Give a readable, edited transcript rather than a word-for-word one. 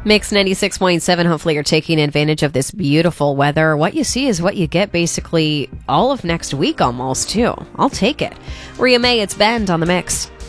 Mix 96.7. Hopefully you're taking advantage of this beautiful weather. What you see is what you get basically all of next week almost, too. I'll take it. Rhea May, it's Bend on the Mix.